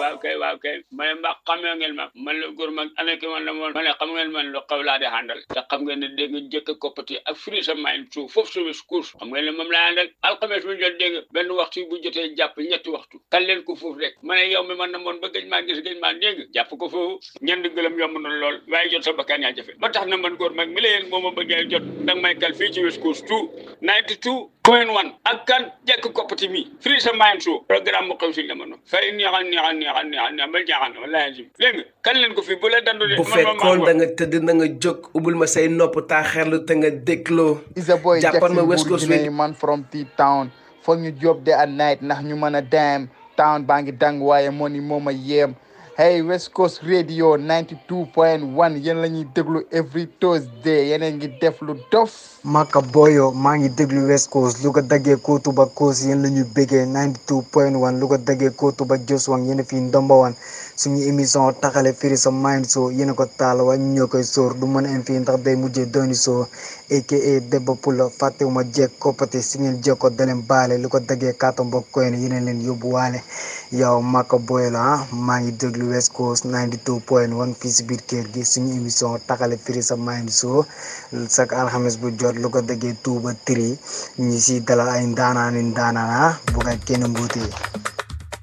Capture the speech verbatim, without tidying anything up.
waaw kay waaw kay ma ne mbaa xamee ngeen ma man la góor mag ana ki man la moon ma ne xam ngeen man lu xaw laa di àndal te xam ngeen ne dégg nga jëkk koppati ak firi sa mayin suuf foofu service course xam ngeen ne moom laa àndal alxames bu jot dégg nga benn waxtu bu jotee jàpp ñetti waxtu kan leen ko foofu rek ma ne yow mi man na moon ba gëj maa gis gëj maa dégg jàpp ko foofu ñeent gëlëm yomb na lool waaye jot sa bakkaan yaa jafe ba tax na man góor mag mi la yéen moo ma bëggee jot danga may kal fii ci West Coast two ninety-two point one ak kan jekk koppati mi firi sa mayin suuf programme mu xew si jamono fay neexal neexal neexal neexal neexal ba jaaxal na wallaahi jim dégg nga kan leen ko fii bu la dandu de bu fekkoon da nga tëdd na nga jóg ubbil ma say nopp taa xerlu te nga dégloo is a boy jàppal ma West Jackson Coast Bourguiné man from T-Town foog ñu job de at night ndax ñu mën a dem town baa ngi dang waaye money moo ma yéem hey West Coast Radio ninety-two point one yéen la ñuy déglu every Thursday yeneen ngi def lu dof Maka Boyo maa ngi déglu West Coast lu ko daggee kootu ba Coast yéen la ñuy béggee ninety-two point one lu ko daggee kootu ba Joswang yéen a fii ndomba wan suñu émission taxale firi sa mind so yéen a ko taal waaye ñu ñoo koy sóor du mën a am fii ndax day mujjee dooni soo aka Debba Pulla fàttewuma jeeg koppati si ngeen jeeg ko daleen baale lu ko daggee kaatam mbokk koy ne yeneen leen yóbbu waale yow Maka Boyo la ah maa ngi déglu West Coast ninety-two point one fii si biir kër gi suñu émission taxale firi sa mind so chaque alxames bu jot lu ko daggee two ba three ñi si dalal ay ndaanaani ndaanaan ah bu ko kenn mbuutee